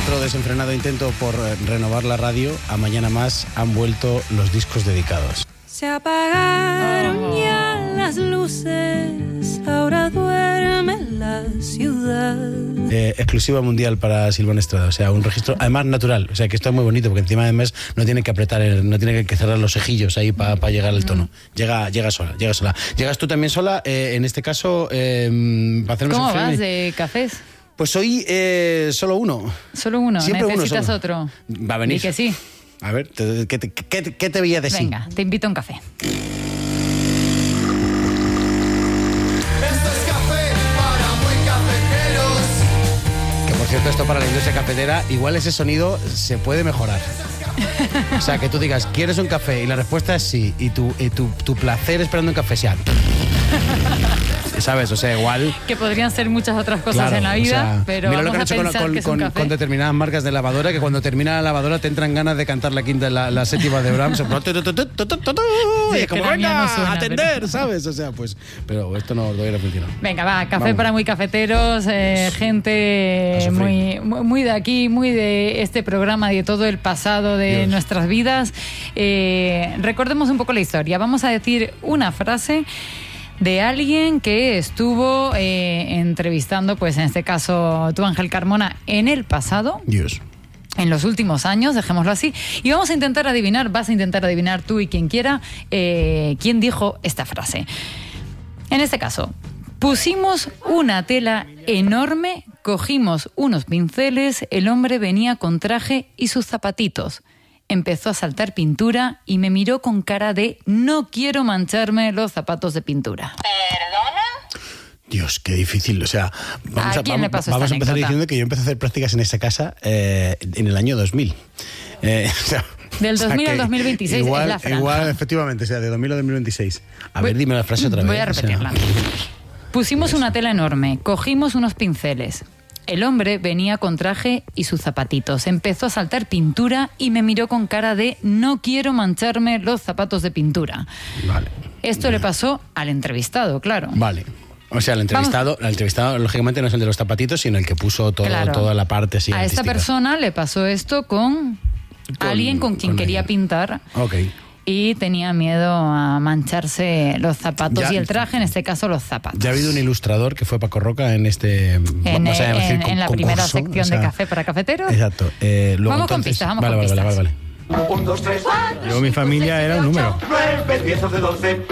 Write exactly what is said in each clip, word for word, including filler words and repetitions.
otro desenfrenado intento por renovar la radio, a Mañana Más han vuelto los discos dedicados. Se apagaron oh. ya las luces, ahora duerme la ciudad. Eh, exclusiva mundial para Silvana Estrada, o sea, un registro además natural, o sea, que esto es muy bonito porque encima además no tiene que apretar, el, no tiene que cerrar los ojillos ahí para pa llegar al tono. Llega, llega sola, llega sola. Llegas tú también sola, eh, en este caso, eh, para hacernos ¿Cómo vas de cafés? Pues hoy eh, solo uno. Solo uno, siempre necesitas uno, otro. Va a venir. Y que sí. A ver, te, ¿qué, te, qué, ¿qué te veía de sí? Venga, te invito a un café. Por cierto, esto para la industria cafetera, igual ese sonido se puede mejorar. O sea, que tú digas, ¿quieres un café? Y la respuesta es sí. Y tu, y tu, tu placer esperando un café sea... ¿Sabes? O sea, igual... Que podrían ser muchas otras cosas claro, en la vida, o sea, pero mira vamos lo que han a hecho pensar con, que es con, un café. con determinadas marcas de lavadora, que cuando termina la lavadora te entran ganas de cantar la quinta, la, la séptima de Brahms. Y es como, venga, no suena, atender, pero... ¿sabes? O sea, pues... Pero esto no todavía no funciona. Venga, va, café Vamos. para muy cafeteros, eh, gente muy, muy de aquí, muy de este programa y de todo el pasado de Dios. nuestras vidas. Eh, recordemos un poco la historia. Vamos a decir una frase de alguien que estuvo eh, entrevistando, pues en este caso tú, Ángel Carmona, en el pasado. Dios. En los últimos años, dejémoslo así. Y vamos a intentar adivinar, vas a intentar adivinar tú y quien quiera, eh, quién dijo esta frase. En este caso, pusimos una tela enorme, cogimos unos pinceles, el hombre venía con traje y sus zapatitos. Empezó a saltar pintura y me miró con cara de no quiero mancharme los zapatos de pintura. ¿Perdona? Dios, qué difícil. O sea, vamos ¿A a, quién vamos, le pasó vamos esta a empezar anécdota? diciendo que yo empecé a hacer prácticas en esa casa eh, en el año dos mil. Eh, o sea, Del o sea dos mil al que dos mil veintiséis igual, es la franja. Igual, efectivamente, o sea, de dos mil a dos mil veintiséis. A Voy, ver, dime la frase otra vez. Voy a repetirla. O sea, pusimos una tela enorme, cogimos unos pinceles. El hombre venía con traje y sus zapatitos. Empezó a saltar pintura y me miró con cara de no quiero mancharme los zapatos de pintura. Vale. Esto vale. le pasó al entrevistado, claro. Vale. O sea, el entrevistado, Vamos. el entrevistado, lógicamente, no es el de los zapatitos, sino el que puso todo, Claro. toda la parte así. A esta artística. persona le pasó esto con, Con- alguien con quien con quería alguien. pintar. Ok. Y tenía miedo a mancharse los zapatos Ya- y el traje, en este caso los zapatos. Ya ha habido un ilustrador que fue Paco Roca en este... En, vamos a en- decir, en con- la primera concurso, sección o sea, de café para cafeteros. Exacto. Eh, luego Vamos con entonces- pistas, vamos vale, con vale, pistas. Vale, vale, Un, dos, tres, cuatro, Yo, mi familia era un número. nueve, diez, once, doce.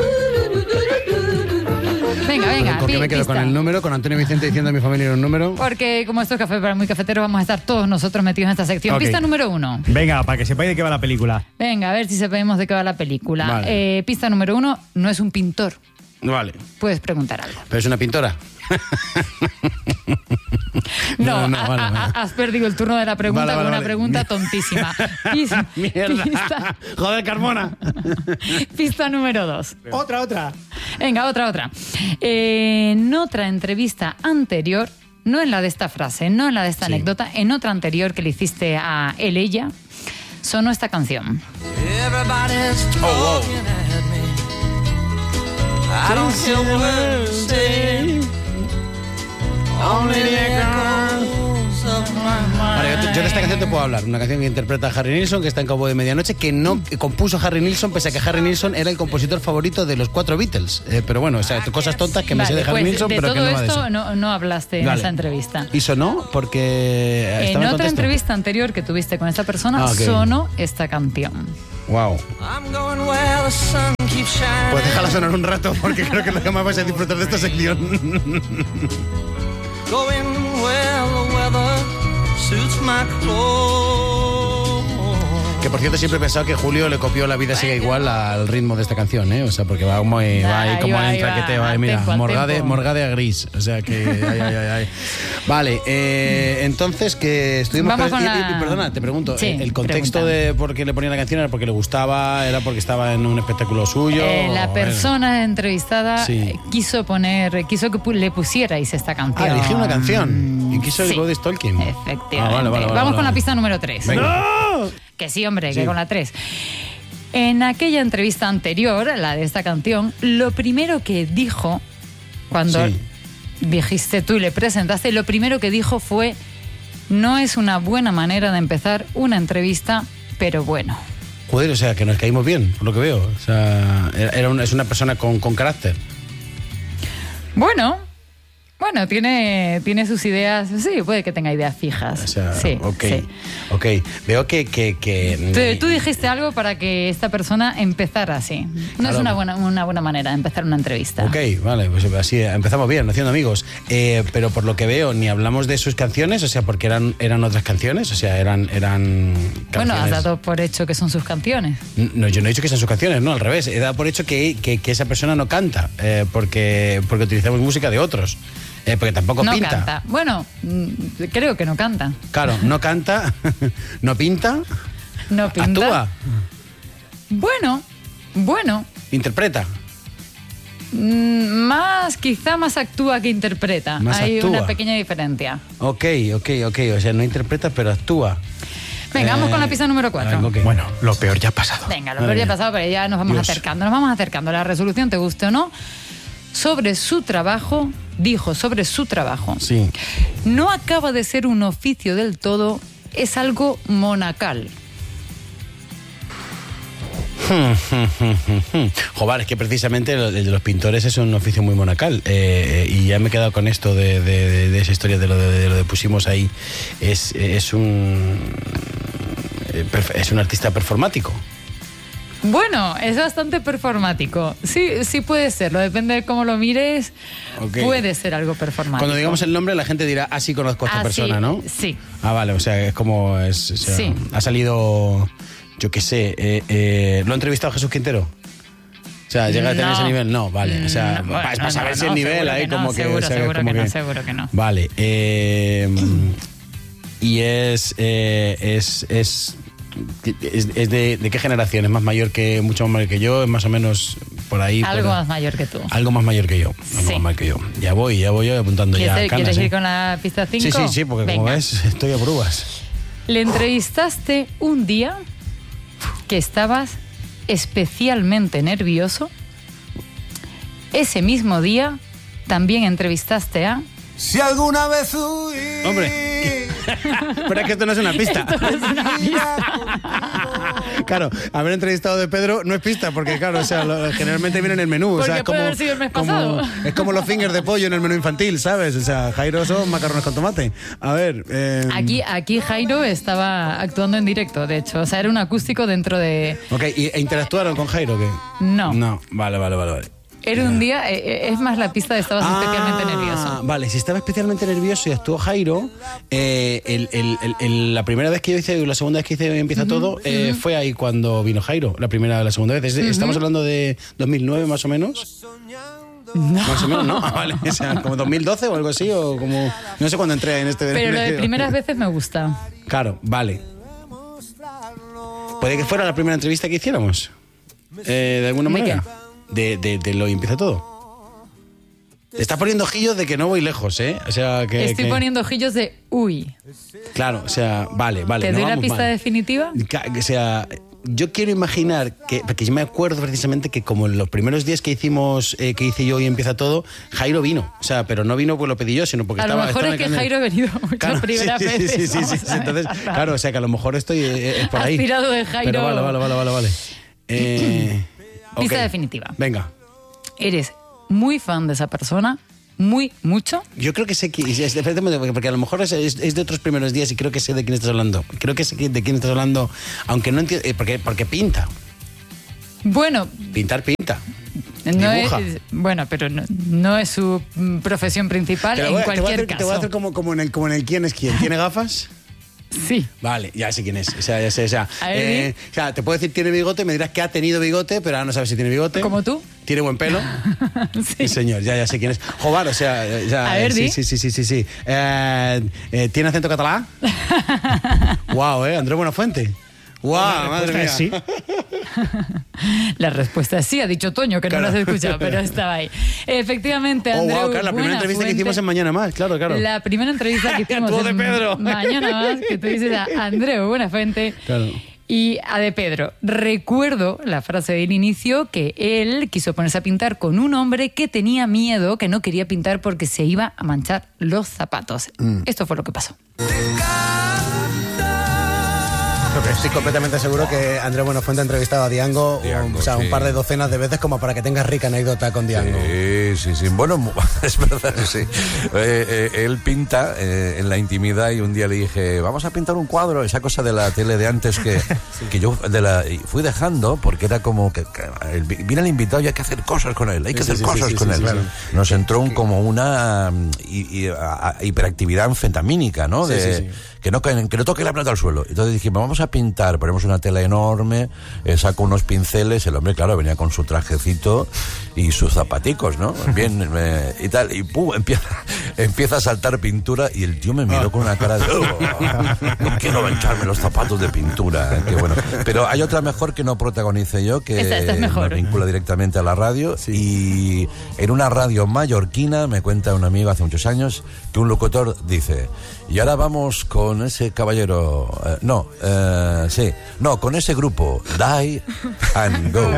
Venga, venga. ¿Por qué pi- me quedo pista. con el número? Con Antonio Vicente diciendo mi familia era un número. Porque como esto es café para muy cafeteros, vamos a estar todos nosotros metidos en esta sección. Ok. Pista número uno. Venga, para que sepáis de qué va la película. Venga, a ver si sabemos de qué va la película. Vale. Eh, pista número uno, no es un pintor. Vale. Puedes preguntar algo. Pero es una pintora. No, No, no, a- vale, a- vale. has perdido el turno de la pregunta Vale, vale, con una vale. pregunta tontísima. Pis- Mierda. Pista, Joder, Carmona. pista número dos. Otra, otra. Venga, otra, otra. Eh, en otra entrevista anterior, no en la de esta frase, no en la de esta Sí. anécdota, en otra anterior que le hiciste a él, ella, sonó esta canción. Everybody's Oh, wow. talking at me. I don't hear words say. Only the echoes of my Vale, yo, mind. yo de esta canción te puedo hablar. Una canción que interpreta Harry Nilsson, que está en Cabo de Medianoche, que no que compuso Harry Nilsson, pese a que Harry Nilsson era el compositor favorito de los cuatro Beatles. Eh, pero bueno, o sea, cosas tontas que me sé Vale, de Harry pues Nilsson, de pero todo que no va de esto eso. no, no hablaste en Vale. esa entrevista. Y sonó porque... En estaba otra contexto. entrevista anterior que tuviste con esta persona, Ah, ok. sonó esta canción. Wow. I'm going where the sun keeps shining. Pues déjala sonar un rato, porque creo que es lo que más vais a disfrutar de esta sección. Going where the weather suits my clothes. Que por cierto siempre he pensado que Julio le copió La vida sigue igual al ritmo de esta canción, ¿eh? O sea, porque va muy, va ahí Ahí como va, en ahí va, traqueteo, ahí, al mira, tempo, al morgade, tempo. morgade a gris. O sea que, ay, ay, ay, ay. Vale, eh, entonces que estuvimos... Vamos con y- la- y- y perdona, te pregunto, Sí, ¿el contexto pregunta. de por qué le ponía la canción era porque le gustaba, era porque estaba en un espectáculo suyo? Eh, la o persona entrevistada Sí. eh, quiso poner, quiso que pu- le pusierais esta canción. Ah, eligió una canción y quiso Sí. el Body Stalking. Efectivamente. Ah, vale, vale, vale, Vamos vale, con la vale. pista número tres. Venga. Que sí, hombre, Sí. que con la tres. En aquella entrevista anterior, la de esta canción, lo primero que dijo, cuando Sí. dijiste tú y le presentaste, lo primero que dijo fue: no es una buena manera de empezar una entrevista, pero bueno. Joder, o sea, que nos caímos bien, por lo que veo. O sea, era, era una, es una persona con, con carácter. Bueno, bueno, tiene, tiene sus ideas, sí, puede que tenga ideas fijas. O sea, sí, ok, sí. ok. Veo que... que, que Tú, tú dijiste algo para que esta persona empezara así. No Claro. es una buena, una buena manera de empezar una entrevista. Ok, vale, pues así empezamos bien, haciendo amigos. Eh, pero por lo que veo, ni hablamos de sus canciones, o sea, porque eran, eran otras canciones, o sea, eran, eran canciones... Bueno, has dado por hecho que son sus canciones. No, yo no he dicho que sean sus canciones, no, al revés. He dado por hecho que, que, que esa persona no canta, eh, porque, porque utilizamos música de otros. Eh, porque tampoco No pinta. canta. Bueno, mm, creo que no canta. Claro, no canta, no pinta, No pinta. actúa, Bueno, bueno. interpreta. Mm, Más, quizá más actúa que interpreta. Más Hay actúa. una pequeña diferencia. Ok, ok, ok. O sea, no interpreta, pero actúa. Venga, vamos Eh, con la pista número cuatro. venga, ok. Bueno, lo peor ya ha pasado. Venga, lo Madre peor ya ha mía. pasado, pero ya nos vamos Dios. acercando, nos vamos acercando. La resolución, te guste o no, sobre su trabajo, dijo sobre su trabajo. Sí. No acaba de ser un oficio del todo, es algo monacal. Joder, es que precisamente lo- el de los pintores es un oficio muy monacal. Eh, y ya me he quedado con esto de, de- de- de esa historia de lo de, de lo de pusimos ahí. Es, es un. eh, perf- Es un artista performático. Bueno, es bastante performático. Sí, sí puede serlo, depende de cómo lo mires, Ok. puede ser algo performático. Cuando digamos el nombre, la gente dirá, ah, sí conozco a esta Ah, persona, sí, ¿no? sí. Ah, vale, o sea, es como. Es, o sea, Sí. Ha salido. Yo qué sé. Eh, eh, ¿Lo ha entrevistado Jesús Quintero? O sea, ¿llega a tener No. ese nivel? No, vale. O sea, No, para, bueno, para no, saber no, si el no, nivel seguro ahí que no, como que. seguro, o sea, seguro como que no, seguro que no. Vale. eh, y es. eh, es. es es, es de, ¿de qué generación? ¿Es más mayor que, mucho más mayor que yo? ¿Es más o menos por ahí? Algo por- más mayor que tú. Algo más mayor que yo. Algo Sí. más mayor que yo. Ya voy, ya voy yo apuntando ya ¿Quieres, canas, ¿quieres ¿eh? ir con la pista cinco? Sí, sí, sí, porque como Venga. ves, estoy a pruebas. Le entrevistaste un día que estabas especialmente nervioso. Ese mismo día también entrevistaste a... Si alguna vez huí. Hombre, pero es que esto no es una pista. Claro, haber entrevistado de Pedro no es pista, porque claro, o sea, lo- generalmente viene en el menú. o sea, Porque es como, puede haber sido el mes como- pasado. es como los fingers de pollo en el menú infantil, ¿sabes? O sea, Jairo son macarrones con tomate. A ver. eh, Aquí, aquí Jairo estaba actuando en directo, de hecho. O sea, era un acústico dentro de... Ok, ¿y, ¿e interactuaron con Jairo? ¿Qué? No. No, vale, vale, vale. vale. Era un día... eh, eh, es más, la pista de estabas especialmente Ah, nervioso. Vale, si estaba especialmente nervioso y actuó Jairo, eh, el- el- el- el- la primera vez que yo hice, la segunda vez que hice Empieza Todo, eh, fue ahí cuando vino Jairo, la primera, la segunda vez. Es- Estamos hablando de dos mil nueve más o menos. Más o menos, ¿no? Ah, vale, o sea, como dos mil doce o algo así, o como... No sé cuándo entré en este... Pero lo de primeras veces me gusta. Claro, vale. Puede que fuera la primera entrevista que hiciéramos. Eh, de alguna ¿De manera. De, de, de lo y Empieza Todo. Te estás poniendo ojillos de que no voy lejos, ¿eh? O sea, que... Estoy que- poniendo ojillos de... Uy. Claro, o sea, vale, vale. ¿Te no doy la vamos pista mal. definitiva? Ca- O sea, yo quiero imaginar que, porque yo me acuerdo precisamente que como en los primeros días que hicimos, eh, que hice yo y Empieza Todo, Jairo vino. O sea, pero no vino porque lo pedí yo, sino porque A lo estaba... mejor estaba es que en el Jairo ha venido muchas Claro, sí, primeras sí, sí, veces. sí, sí, sí, vamos sí. a ver. Entonces, claro, o sea, que a lo mejor estoy eh, es por Has ahí. tirado de Jairo. Pero vale, vale, vale, vale, vale. Eh, Pista ok. definitiva. Venga. Eres muy fan de esa persona, muy, mucho. Yo creo que sé que... es- espérate, porque porque a lo mejor es, es- es de otros primeros días y creo que sé de quién estás hablando. Creo que sé que- de quién estás hablando, aunque no entiendo... eh, porque, porque pinta. Bueno, Pintar pinta. no Dibuja. es, bueno, pero no, no es su mm, profesión principal Te, lo en voy, a- te voy a cualquier hacer, caso. te voy a hacer como, como, en el, como en el quién es quién. ¿Tiene gafas? Sí. Vale, ya sé quién es. O sea, ya sé, o sea, A ver, eh, o sea, te puedo decir tiene bigote, me dirás que ha tenido bigote, pero ahora no sabes si tiene bigote. ¿Como tú? ¿Tiene buen pelo? Sí. Sí, señor, ya, ya sé quién es. Jobar, o sea, ya, A ver, sí, di. sí, sí, sí, sí, sí. Eh, eh, ¿Tiene acento catalán? Wow, eh, Andrés Buenafuente. Wow, madre mía. Sí. La respuesta es sí, ha dicho Toño, que Claro. no lo has escuchado, pero estaba ahí. Efectivamente, Oh, Andreu wow, claro, la primera entrevista que Buenafuente. hicimos en Mañana Más, claro, claro. La primera entrevista que hicimos Tú de en Pedro. Mañana Más, que tú dices a Andreu Buenafuente. Claro. Y a de Pedro, recuerdo la frase del inicio que él quiso ponerse a pintar con un hombre que tenía miedo, que no quería pintar porque se iba a manchar los zapatos. Mm. Esto fue lo que pasó. Te Estoy completamente seguro que Andrés Buenafuente ha entrevistado a Diango, Diango, o sea, sí. un par de docenas de veces como para que tengas rica anécdota con Diango. Sí, sí, sí. Bueno, es verdad, sí. Eh, eh, él pinta eh, en la intimidad y un día le dije, vamos a pintar un cuadro, esa cosa de la tele de antes que, sí. que yo de la, y fui dejando porque era como que, que el, viene el invitado y hay que hacer cosas con él, hay que sí, hacer sí, cosas sí, con sí, él. sí, claro. Nos entró un, como una y, y, a, a, hiperactividad anfetamínica, ¿no? De, sí, sí, sí. Que no, que no toque la plata al suelo. Entonces dijimos, vamos a pintar, ponemos una tela enorme, eh, saco unos pinceles, el hombre, claro, venía con su trajecito y sus zapaticos, ¿no? Bien, eh, y tal, y pum, empieza, empieza a saltar pintura y el tío me miró con una cara de, oh, no quiero mancharme los zapatos de pintura, eh, qué bueno. Pero hay otra mejor que no protagonice yo, que esta, esta es mejor. me vincula directamente a la radio, sí. Y en una radio mallorquina, me cuenta un amigo hace muchos años, que un locutor dice, y ahora vamos con ese caballero, eh, no, eh, sí, no, con ese grupo, Die and Go.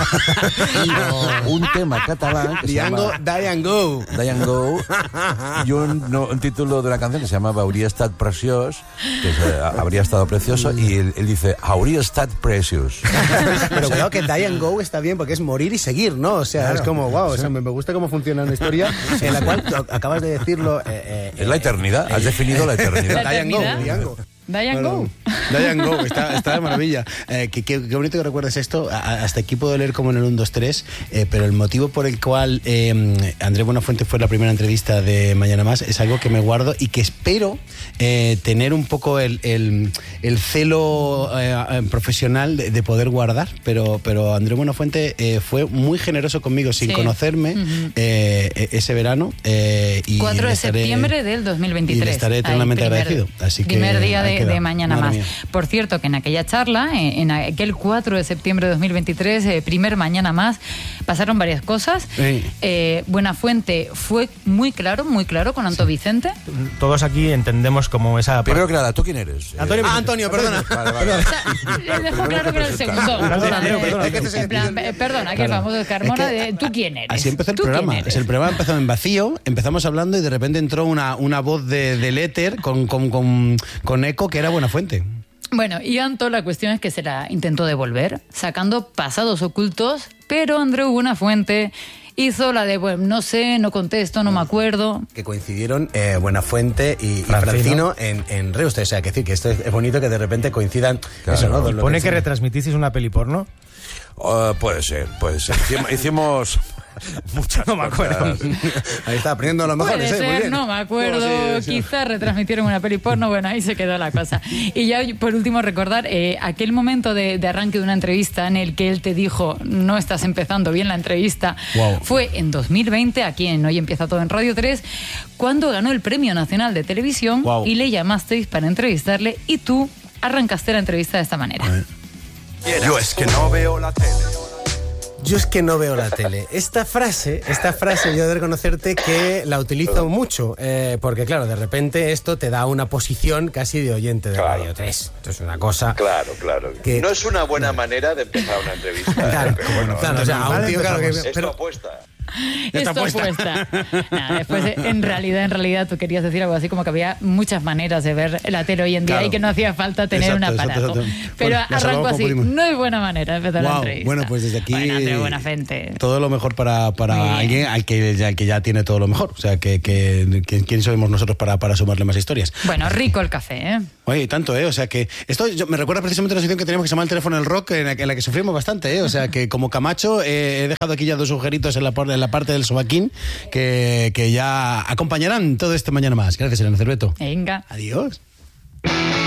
Un tema catalán que Diango, se llama Die and Go. Die and Go, y un, no, un título de una canción que se llamaba Hauria estat preciós, que es, eh, habría estado precioso, y él, él dice Hauria estat precious. Pero claro que Die and Go está bien porque es morir y seguir, ¿no? O sea, claro, es como, wow, o sea, me, me gusta cómo funciona una historia en la cual tú acabas de decirlo. Eh, eh, es la eternidad, has definido la eternidad. Die and Go, Diango. Diane Go. Diane Go, está, está de maravilla. Eh, qué, qué, qué bonito que recuerdes esto. A, hasta aquí puedo leer como en el uno, dos, tres, eh, pero el motivo por el cual eh, Andrés Buenafuente fue la primera entrevista de Mañana Más es algo que me guardo y que espero eh, tener un poco el, el, el celo eh, profesional de, de poder guardar, pero, pero Andrés Buenafuente eh, fue muy generoso conmigo sin sí. conocerme uh-huh. eh, ese verano. Eh, y cuatro de estaré, septiembre del dos mil veintitrés. Y le estaré eternamente primer, agradecido. Así primer que, día de De, de Mañana Madre Más. Mía. Por cierto, que en aquella charla, en aquel cuatro de septiembre de dos mil veintitrés, eh, primer Mañana Más, pasaron varias cosas. Sí. Eh, Buenafuente fue muy claro, muy claro con Anto sí. Vicente. Todos aquí entendemos como esa... Primero que nada, ¿tú quién eres? Antonio, ah, Antonio, perdona. Vale, vale. O sea, le dejó claro que era el segundo. Perdona, que vamos de Carmona, es que, de, ¿tú quién eres? Así empezó el programa. Es el programa empezó en vacío, empezamos hablando y de repente entró una, una voz de, del éter con, con, con, con eco que era Buenafuente. Bueno, y Anto, la cuestión es que se la intentó devolver, sacando pasados ocultos, pero Andreu Buenafuente hizo la de, bueno, no sé, no contesto, no me acuerdo. Que coincidieron eh, Buenafuente y, y Francino en, en Reus. O sea, que decir que esto es bonito que de repente coincidan. Claro. Eso, ¿no? ¿Y pone que, que retransmitisteis una peli porno? Uh, puede ser, puede ser. Hicimos... hicimos... Muchas no me acuerdo. Ahí está aprendiendo a lo mejor. Puede ser, muy bien. No me acuerdo. No, sí, sí. Quizás retransmitieron una peli porno. Bueno, ahí se quedó la cosa. Y ya por último recordar eh, aquel momento de, de arranque de una entrevista en el que él te dijo no estás empezando bien la entrevista. Wow. Fue en dos mil veinte, aquí en Hoy Empieza Todo en Radio tres, cuando ganó el Premio Nacional de Televisión. Wow. Y le llamasteis para entrevistarle y tú arrancaste la entrevista de esta manera. Yo es que no veo la tele. Yo es que no veo la tele. Esta frase, esta frase yo he de reconocerte que la utilizo mucho, eh, porque claro, de repente esto te da una posición casi de oyente de claro. Radio tres. Esto es una cosa... Claro, claro. Que no es una buena manera de empezar una entrevista. Claro, eh, pero bueno, claro, o sea, a un tío, claro que... Esto pero, apuesta. Esto puesta. Nada, después, en realidad, en realidad, tú querías decir algo así como que había muchas maneras de ver la tele hoy en día claro. y que no hacía falta tener exacto, un aparato. Exacto, exacto. Pero bueno, arrancó así. No es buena manera de empezar wow. la entrevista. Bueno, pues desde aquí. Bueno, buena gente. Todo lo mejor para, para alguien al que, ya, que ya tiene todo lo mejor. O sea, que, que, que quién somos nosotros para, para sumarle más historias. Bueno, rico el café, ¿eh? Oye, tanto, ¿eh? O sea, que esto yo, me recuerda precisamente a una sección que teníamos que se llama El Teléfono del Rock, en la, en la que sufrimos bastante, ¿eh? O sea, que como Camacho eh, he dejado aquí ya dos agujeritos en la, en la parte del sobaquín que, que ya acompañarán todo este Mañana Más. Gracias, Elena Cerveto. Venga. Adiós.